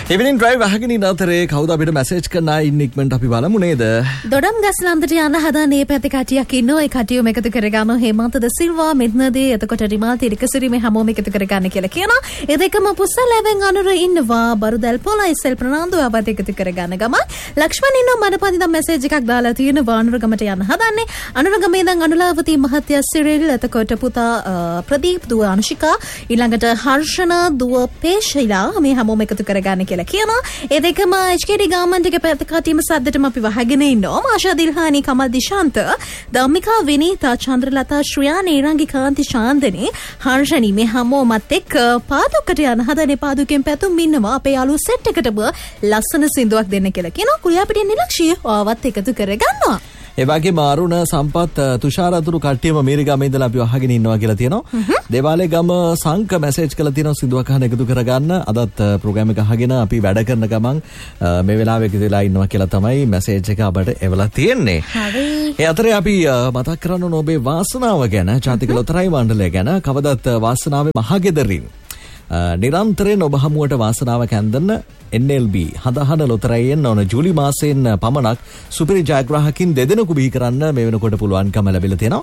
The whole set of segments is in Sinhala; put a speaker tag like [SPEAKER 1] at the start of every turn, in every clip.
[SPEAKER 1] ඉවිනින් ඩ්‍රයිව් අහගෙන ඉන්න අතරේ කවුද අපිට මැසේජ් කරන අය ඉන්න ඉක්මනට අපි බලමු නේද?
[SPEAKER 2] දොඩම් ගස්ලන්දට යන හදන මේ පැත්තේ කටියක් ඉන්නවා. ඒ කටියම එකතු කරගන්න හේමන්ත ද සිල්වා මෙත්නදී එතකොට රිමාල් තිරිකසිරි මේ හැමෝම එකතු කරගන්න කියලා කියනවා. ඒ දෙකම පුස්සලෙන් අනුර ඉන්නවා. බරුදල් පොලයි සෙල් ප්‍රනාන්දු ආවත් එකතු කරගන්න ගමන් ලක්ෂ්මන් ඉන්නවා. මනපන්දි දැන් මැසේජ් එකක් දාලා තියෙනවා. අනුරගමට යන්න හදන්නේ. අනුරගමේ දැන් අනුලාවති මහත්තයා සිරිල් එතකොට පුතා ප්‍රදීප් දුව අනුෂිකා ඊළඟට හර්ෂණ දුව පේශිලා මේ හැමෝම එකතු කරගන්න කියලා කියනවා. ඒ දෙකම HKD ගාමන්ට් එක පැත්ත කටියම සද්දටම අපි වහගෙන ඉන්නවා. මාෂා දිල්හානි කමල් දිශාන්ත ධම්මිකා විනීතා චන්ද්‍රලතා ශ්‍රියා නීරංගි කාන්ති ශාන්දනී හර්ෂණි මේ හැමෝමත් එක්ක පාදුකට යන හදනේ පාදුකෙන් පැතුම් ඉන්නවා. අපේ යාළුවෝ සෙට් එකටම ලස්සන සින්දුවක් දෙන්න කියලා කියනවා. කුලියාපිටිය නිලක්ෂිය ආවත් එකතු කරගන්නවා.
[SPEAKER 1] ඒ වගේම අරුණ සම්පත් තුෂාර අතුරු කට්ටියම මේරිගම ඉඳලා අපි අහගෙන ඉන්නවා කියලා තියෙනවා. දේවාලේ ගම සංක මැසේජ් කරලා තියෙනවා සින්දුවක් අහන්න එකතු කරගන්න. අදත් ප්‍රෝග්‍රෑම් එක අහගෙන අපි වැඩ කරන ගමන් මේ වෙලාවේ එකතු වෙලා ඉන්නවා කියලා තමයි මැසේජ් එක අපට එවලා තියෙන්නේ. ඒ අතරේ අපි මතක් කරන්න ඕන ඔබේ වාසනාව ගැන, ජාතික ලොතරැයි මණ්ඩලය ගැන. කවදත් වාසනාවේ මහගෙදරින් නිරන්තරයෙන් ඔබ හමුවට වාසනාවක් ඇන්දන්න NLB හදහන ලොතරැයියෙන් ඕන ජූලි මාසයෙන් පමණක් සුපිරි ජයග්‍රාහකින් දෙදෙනෙකු බිහි කරන්න මේ වෙනකොට පුළුවන්කම ලැබිලා තියෙනවා.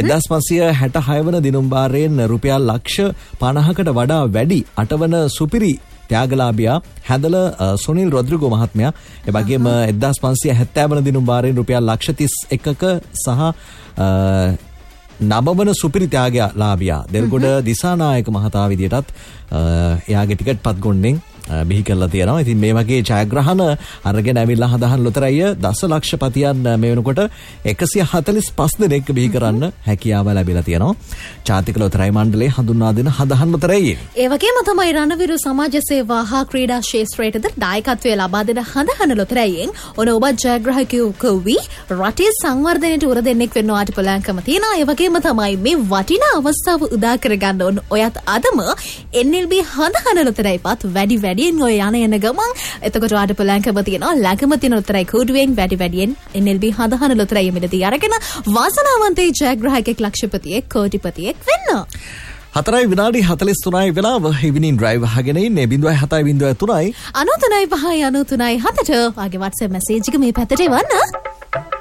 [SPEAKER 1] 1566 වන දිනුම් භාරයෙන් රුපියල් ලක්ෂ 50කට වඩා වැඩි 8 වන සුපිරි ත්‍යාගලාභියා හැදල සොනිල් රොද්රිගෝ මහත්මයා. ඒ වගේම 1570 වන දිනුම් භාරයෙන් රුපියල් ලක්ෂ 31ක සහ නවවන සුපිරි ත්‍යාගලාභියා දෙල්ගොඩ දිසානායක මහතා විදියටත් එයාගේ ටිකට් පත් ගොන්නෙන් බිහි කරලා තියෙනවා. ඉතින් මේ වගේ ජයග්‍රහණ අරගෙන ඇවිල්ලා හදහන් ලොතරැයිය දසලක්ෂපතියන් මේ වෙනකොට 145 දෙනෙක් බිහි කරන්න හැකියාව ලැබිලා තියෙනවා. ජාතික ලොතරැයි මණ්ඩලයේ හඳුන්වා දෙන හදහන් ලොතරැයිය.
[SPEAKER 2] ඒ වගේම තමයි රණවිරු සමාජ සේවා හා ක්‍රීඩා ක්ෂේත්‍රයේද දායකත්වය ලබා දෙන හදහන ලොතරැයියෙන් ඔන ඔබ ජයග්‍රාහකයෙකු වී රටේ සංවර්ධනයට උර දෙන්නෙක් වෙන්න වාට පුළුවන්කම තියෙනවා. ඒ වගේම තමයි මේ වටිනා අවස්ථාව උදා කරගන්න ඕන ඔයත් අදම NLB හදහන ලොතරැයිපත් වැඩි ඔය යන ගමන් එතකොට ආට පුළුවන්කම තියෙනවා ළඟම තියෙන ලොතරැයි කෝඩුවෙන් වැඩියෙන් NLB හදහන ලොතරැයි මිලදී අරගෙන වාසනාවන්තේ ජයග්‍රාහකෙක් ලක්ෂපතියෙක් කෝටිපතියෙක් වෙන්න.
[SPEAKER 1] 4 විනාඩි 43යි වෙලාව. ඉවිනින් ඩ්‍රයිව් අහගෙන ඉන්නේ 07.03
[SPEAKER 2] 93.5 93.7 වාගේ WhatsApp මැසේජ් එක මේ පැත්තට එවන්න.